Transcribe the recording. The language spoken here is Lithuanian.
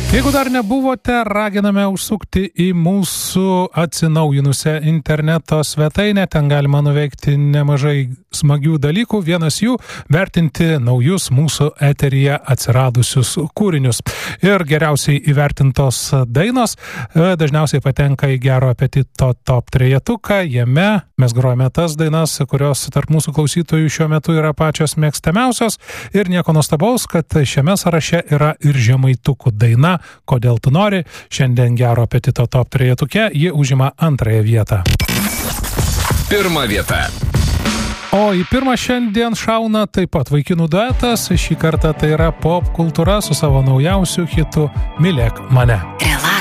Jeigu dar nebuvote, raginame užsukti į mūsų atsinaujinusią interneto svetainę. Ten galima nuveikti nemažai smagių dalykų. Vienas jų - vertinti naujus mūsų eteryje atsiradusius kūrinius. Ir geriausiai įvertintos dainos dažniausiai patenka į Gero apetito top 3-tuką. Jame mes grojame tas dainas, kurios tarp mūsų klausytojų šiuo metu yra pačios mėgstamiausios. Ir nieko nuostabaus, kad šiame sąraše yra ir žemaitukų daina Kodėl tu nori. Šiandien Gero apetito top 3-tuke ji užima 2 vietą. 1 vieta. O į pirmą šiandien šauna taip pat vaikinų duetas. Šį kartą tai yra pop kultūra su savo naujausiu hitu Mylėk mane. Relax.